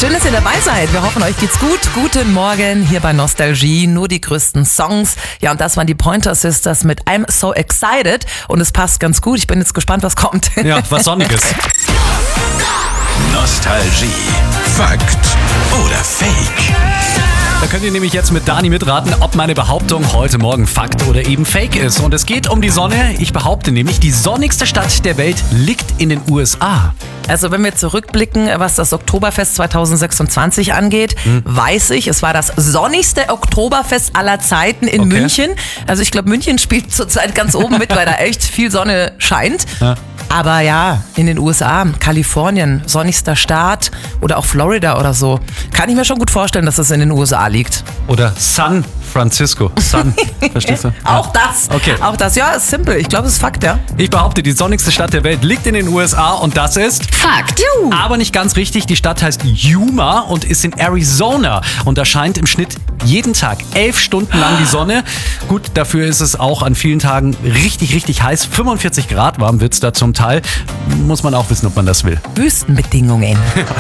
Schön, dass ihr dabei seid. Wir hoffen, euch geht's gut. Guten Morgen hier bei Nostalgie. Nur die größten Songs. Ja, und das waren die Pointer Sisters mit I'm So Excited. Und es passt ganz gut. Ich bin jetzt gespannt, was kommt. Ja, was Sonniges. Nostalgie. Fakt oder Fake? Da könnt ihr nämlich jetzt mit Dani mitraten, ob meine Behauptung heute Morgen Fakt oder eben Fake ist. Und es geht um die Sonne. Ich behaupte nämlich, die sonnigste Stadt der Welt liegt in den USA. Also wenn wir zurückblicken, was das Oktoberfest 2026 angeht, weiß ich, es war das sonnigste Oktoberfest aller Zeiten in München. Also ich glaube, München spielt zurzeit ganz oben mit, weil da echt viel Sonne scheint. Ja. Aber ja, in den USA, Kalifornien, sonnigster Staat oder auch Florida oder so, kann ich mir schon gut vorstellen, dass das in den USA liegt. Oder San Francisco. San, verstehst du? Auch das, Okay. auch das, ja, ist simpel. Ich glaube, es ist Fakt, ja. Ich behaupte, die sonnigste Stadt der Welt liegt in den USA und das ist Fakt. aber nicht ganz richtig. Die Stadt heißt Yuma und ist in Arizona. Und da scheint im Schnitt jeden Tag 11 Stunden lang die Sonne. Gut, dafür ist es auch an vielen Tagen richtig, richtig heiß. 45 Grad warm wird es da zum Teil. Muss man auch wissen, ob man das will. Wüstenbedingungen.